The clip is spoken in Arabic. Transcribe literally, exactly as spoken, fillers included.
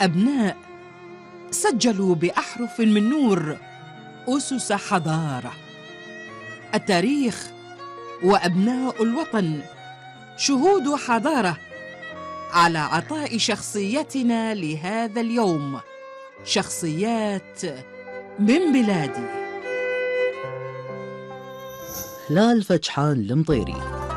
أبناء سجلوا بأحرف من نور أسس حضارة. التاريخ وأبناء الوطن شهود حضارة على عطاء شخصيتنا لهذا اليوم، شخصيات من بلادي. هلال فجحان المطيري.